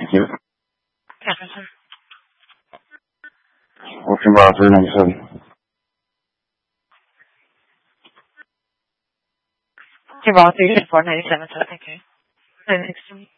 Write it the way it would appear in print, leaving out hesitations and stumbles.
Thank you. Catherine, sir. Working bar 397. Your ball 39497, sir. Thank you. And next to me.